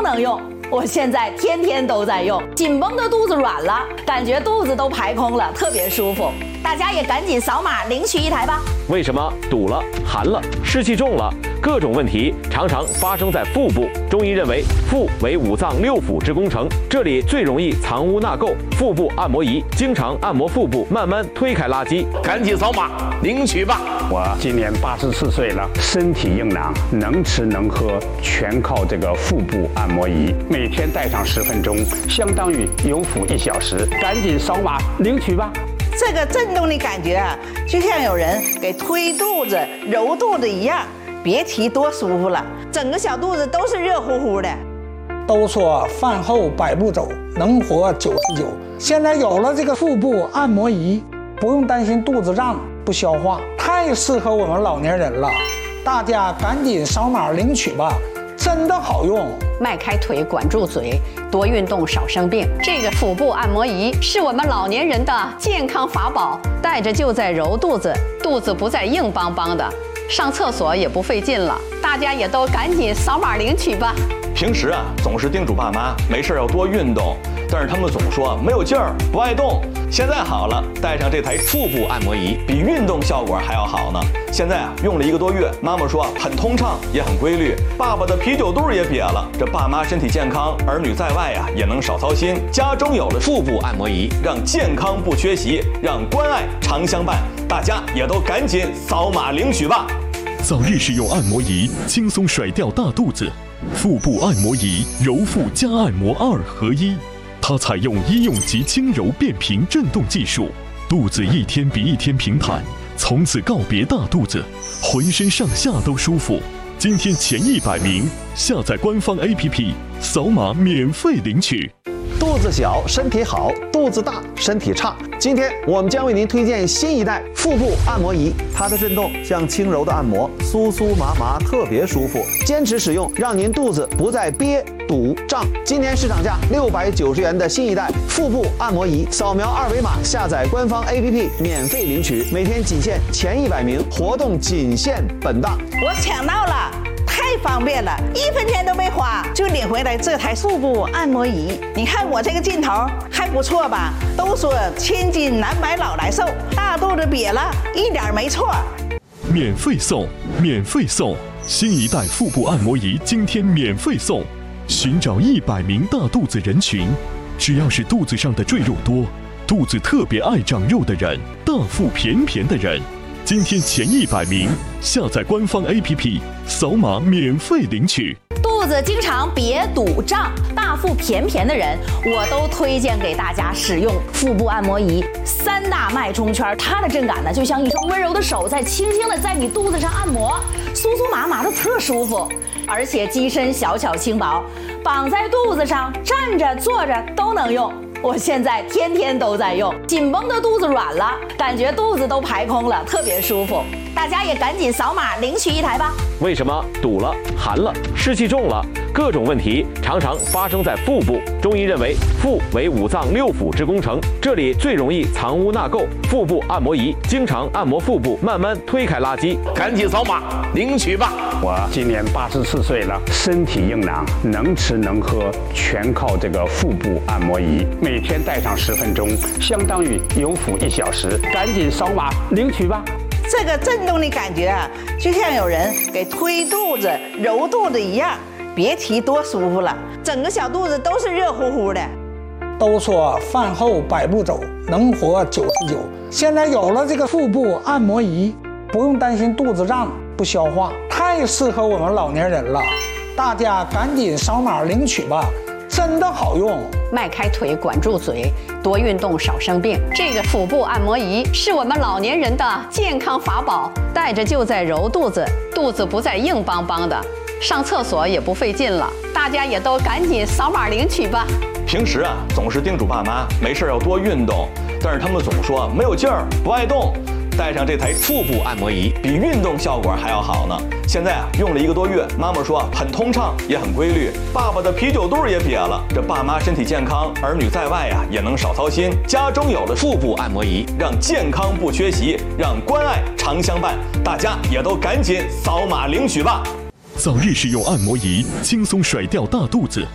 能用。我现在天天都在用，紧绷的肚子软了，感觉肚子都排空了，特别舒服。大家也赶紧扫码领取一台吧。 为什么堵了、寒了、湿气重了？各种问题常常发生在腹部。中医认为，腹为五脏六腑之工程，这里最容易藏污纳垢。腹部按摩仪经常按摩腹部，慢慢推开垃圾。 赶紧扫码领取吧！ 我今年84岁了，身体硬朗，能吃能喝，全靠这个腹部按摩仪。每天戴上10分钟，相当于有腹1小时。赶紧扫码领取吧！ 这个震动的感觉啊，就像有人给推肚子、揉肚子一样，别提多舒服了，整个小肚子都是热乎乎的。 都说饭后100步走，能活99。现在有了这个腹部按摩仪，不用担心肚子胀不消化，太适合我们老年人了。大家赶紧扫码领取吧，真的好用。 迈开腿，管住嘴，多运动，少生病。这个腹部按摩仪是我们老年人的健康法宝，戴着就在揉肚子，肚子不再硬邦邦的，上厕所也不费劲了。大家也都赶紧扫码领取吧。 平时啊，总是叮嘱爸妈没事要多运动，但是他们总说没有劲儿，不爱动。现在好了，带上这台腹部按摩仪，比运动效果还要好呢。现在啊，用了1个多月，妈妈说很通畅，也很规律。爸爸的啤酒肚也瘪了，这爸妈身体健康，儿女在外呀也能少操心。家中有了腹部按摩仪，让健康不缺席，让关爱常相伴。大家也都赶紧扫码领取吧！ 早日使用按摩仪，轻松甩掉大肚子。腹部按摩仪揉腹加按摩2合1，它采用医用级轻柔变频震动技术，肚子一天比一天平坦，从此告别大肚子，浑身上下都舒服。今天前100名下载官方 APP， 扫码免费领取。 肚子小身体好，肚子大身体差。今天我们将为您推荐新一代腹部按摩仪，它的震动像轻柔的按摩，酥酥麻麻，特别舒服。坚持使用，让您肚子不再憋、堵、胀。今年市场价690元的新一代腹部按摩仪，扫描2维码下载官方 APP 免费领取，每天仅限前100名，活动仅限本档。 我抢到了！太方便了，1分钱都没花就领回来这台腹部按摩仪。你看我这个劲头还不错吧？都说千金难买老来瘦，大肚子瘪了一点没错。 免费送，免费送！新一代腹部按摩仪今天免费送。寻找100名大肚子人群，只要是肚子上的赘肉多，肚子特别爱长肉的人，大腹便便的人。今天前100名下载官方 APP， 扫码免费领取。 肚子经常瘪堵胀、大腹便便的人，我都推荐给大家使用腹部按摩仪。3大脉冲圈，它的震感呢，就像一双温柔的手在轻轻的在你肚子上按摩，酥酥麻麻的特舒服。而且机身小巧轻薄，绑在肚子上，站着坐着都能用。我现在天天都在用，紧绷的肚子软了，感觉肚子都排空了，特别舒服。大家也赶紧扫码领取一台吧。 为什么堵了、寒了、湿气重了？各种问题常常发生在腹部。中医认为，腹为五脏六腑之工程，这里最容易藏污纳垢。腹部按摩仪经常按摩腹部，慢慢推开垃圾。 赶紧扫码领取吧！ 我今年84岁了，身体硬朗，能吃能喝，全靠这个腹部按摩仪。每天戴上10分钟，相当于有腹1小时。赶紧扫码领取吧！ 这个震动的感觉啊，就像有人给推肚子、揉肚子一样，别提多舒服了，整个小肚子都是热乎乎的。 都说饭后100步走，能活99。现在有了这个腹部按摩仪，不用担心肚子胀不消化，太适合我们老年人了。大家赶紧扫码领取吧，真的好用。 迈开腿，管住嘴，多运动，少生病。这个腹部按摩仪是我们老年人的健康法宝，戴着就在揉肚子，肚子不再硬邦邦的，上厕所也不费劲了。大家也都赶紧扫码领取吧。 平时啊，总是叮嘱爸妈没事要多运动，但是他们总说没有劲儿，不爱动。带上这台腹部按摩仪，比运动效果还要好呢。现在啊，用了1个多月，妈妈说很通畅，也很规律。爸爸的啤酒肚也瘪了，这爸妈身体健康，儿女在外呀也能少操心。家中有了腹部按摩仪，让健康不缺席，让关爱常相伴。大家也都赶紧扫码领取吧。 早日使用按摩仪，轻松甩掉大肚子。